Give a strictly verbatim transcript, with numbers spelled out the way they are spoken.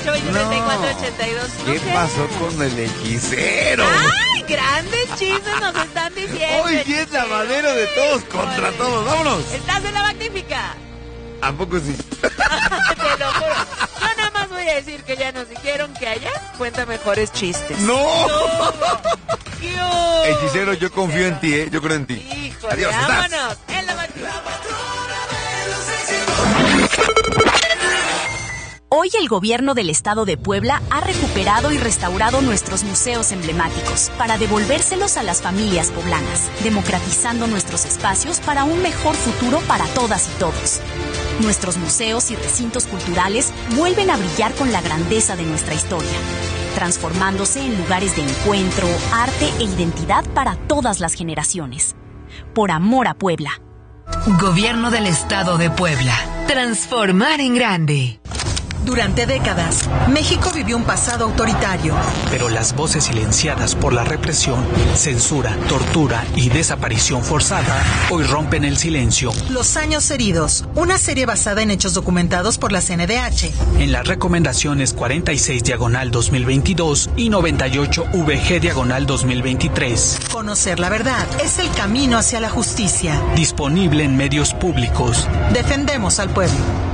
ocho, veinte, treinta y cuatro, ochenta y dos. ¿Qué ¿No pasó con el hechicero? ¡Ay, grandes chismes nos están diciendo! Hoy sí es lavadero de todos contra todos. ¡Vámonos! ¡Estás en la magnífica! ¿A poco sí? Te lo juro. Yo nada más voy a decir que ya nos dijeron que allá cuenta mejores chistes. ¡No! no. Hechicero, yo confío en ti, ¿eh? Yo creo en ti. Híjole, Adiós, vámonos. En la magnífica. Hoy el gobierno del estado de Puebla ha recuperado y restaurado nuestros museos emblemáticos para devolvérselos a las familias poblanas, democratizando nuestros espacios para un mejor futuro para todas y todos. Nuestros museos y recintos culturales vuelven a brillar con la grandeza de nuestra historia, transformándose en lugares de encuentro, arte e identidad para todas las generaciones. Por amor a Puebla. Gobierno del Estado de Puebla. Transformar en grande. Durante décadas, México vivió un pasado autoritario. Pero las voces silenciadas por la represión, censura, tortura y desaparición forzada hoy rompen el silencio. Los años heridos, una serie basada en hechos documentados por la C N D H. En las recomendaciones cuarenta y seis diagonal dos mil veintidós y noventa y ocho V G diagonal dos mil veintitrés. Conocer la verdad es el camino hacia la justicia. Disponible en medios públicos. Defendemos al pueblo.